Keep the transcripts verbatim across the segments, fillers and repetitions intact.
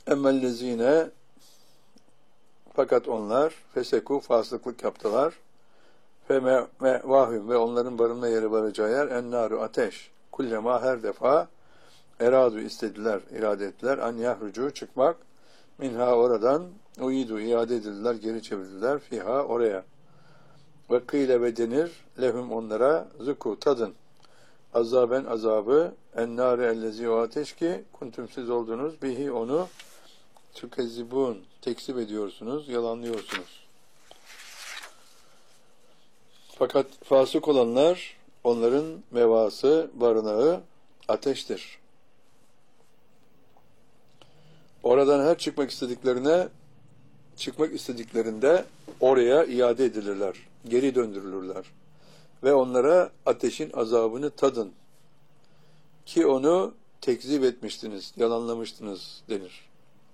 Emmellezine fakat onlar feseku fasıklık yaptılar. Fe mevahum ve onların barınma yeri varacağı yer ennâru ateş. Kullema her defa eradu istediler, irade ettiler. An yahrucu çıkmak minha oradan uyidu iade edildiler, geri çevirdiler. Fiha oraya. Ve kıyle ve denir lehum onlara zuku tadın. Azaben azabı ennâre ellezi o ateş ki kuntum siz oldunuz bihi onu tükezzibun tekzip ediyorsunuz, yalanlıyorsunuz. Fakat fasık olanlar onların mevası, barınağı ateştir. Oradan her çıkmak istediklerine çıkmak istediklerinde oraya iade edilirler, geri döndürülürler. Ve onlara ateşin azabını tadın. Ki onu tekzip etmiştiniz, yalanlamıştınız denir.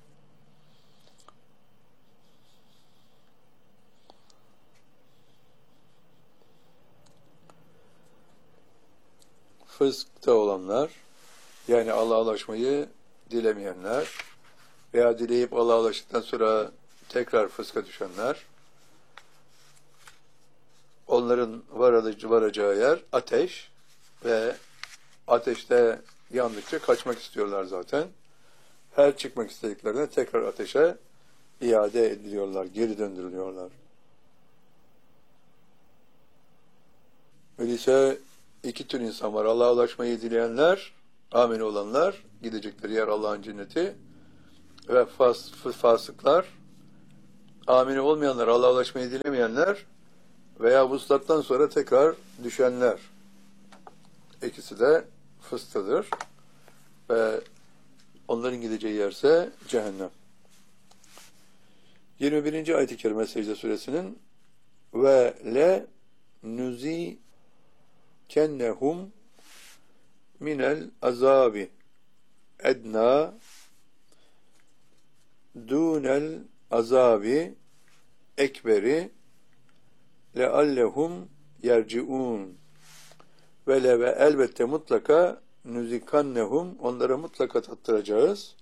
Fıskta olanlar, yani Allah'a ulaşmayı dilemeyenler veya dileyip Allah'a ulaştıktan sonra tekrar fıska düşenler, onların varacağı yer ateş ve ateşte yandıkça kaçmak istiyorlar zaten. Her çıkmak istediklerinde tekrar ateşe iade ediliyorlar, geri döndürülüyorlar. Öyleyse iki tür insan var. Allah'a ulaşmayı dileyenler, amin olanlar, gidecekleri yer Allah'ın cenneti ve fas, fasıklar, amin olmayanlar, Allah'a ulaşmayı dilemeyenler veya vuslattan sonra tekrar düşenler. İkisi de fıstıdır ve onların gideceği yerse cehennem. yirmi birinci ayet-i kerime Secde suresinin ve le nuzi kennehum minel azabi edna dunel azabi ekberi leallehum yerciun ve le ve elbette mutlaka nuzikannehum onlara mutlaka tattıracağız